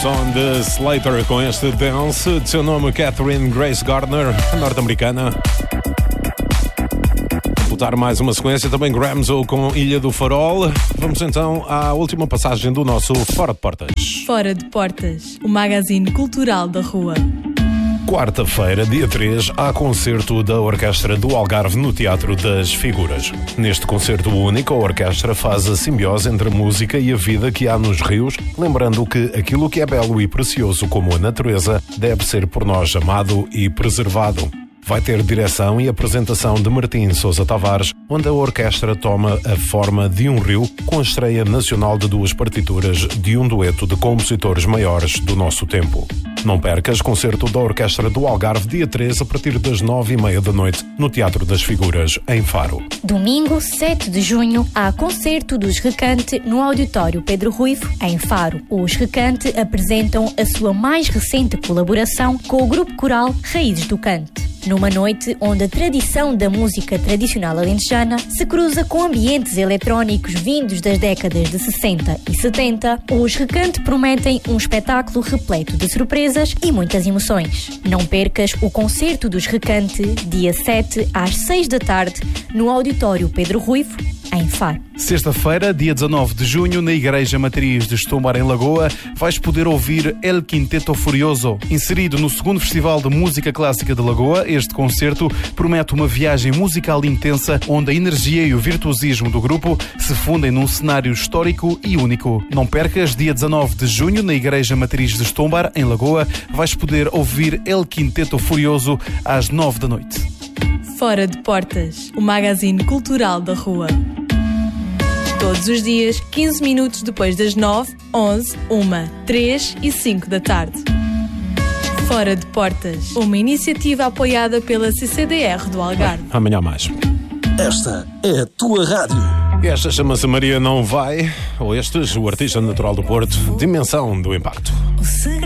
som de Slater com este Dance, de seu nome Catherine Grace Gardner, norte-americana. Botar mais uma sequência, também Gramzo com Ilha do Farol. Vamos então à última passagem do nosso Fora de Portas. Fora de Portas, o magazine cultural da rua. Quarta-feira, dia 3, há concerto da Orquestra do Algarve no Teatro das Figuras. Neste concerto único, a orquestra faz a simbiose entre a música e a vida que há nos rios, lembrando que aquilo que é belo e precioso como a natureza deve ser por nós amado e preservado. Vai ter direção e apresentação de Martim Sousa Tavares, onde a orquestra toma a forma de um rio, com a estreia nacional de 2 partituras de um dueto de compositores maiores do nosso tempo. Não percas concerto da Orquestra do Algarve, dia 3, a partir das 9h30 da noite, no Teatro das Figuras, em Faro. Domingo, 7 de junho, há concerto dos Requinte no Auditório Pedro Ruivo, em Faro. Os Requinte apresentam a sua mais recente colaboração com o grupo coral Raízes do Cante. Numa noite onde a tradição da música tradicional alentejana se cruza com ambientes eletrónicos vindos das décadas de 60 e 70, os Requinte prometem um espetáculo repleto de surpresas e muitas emoções. Não percas o concerto dos Requinte, dia 7 às 6 da tarde, no Auditório Pedro Ruivo, em Faro. Sexta-feira, dia 19 de junho, na Igreja Matriz de Estombar, em Lagoa, vais poder ouvir El Quinteto Furioso. Inserido no 2º Festival de Música Clássica de Lagoa, este concerto promete uma viagem musical intensa, onde a energia e o virtuosismo do grupo se fundem num cenário histórico e único. Não percas, dia 19 de junho, na Igreja Matriz de Estombar, em Lagoa, vais poder ouvir El Quinteto Furioso às 9 da noite. Fora de Portas, o magazine cultural da rua. Todos os dias, 15 minutos depois das 9, 11, 1, 3 e 5 da tarde. Fora de Portas, uma iniciativa apoiada pela CCDR do Algarve. Amanhã mais. Esta é a tua rádio. Esta chama-se Maria Não Vai, ou estes, o artista natural do Porto, Dimensão do Impacto. O segredo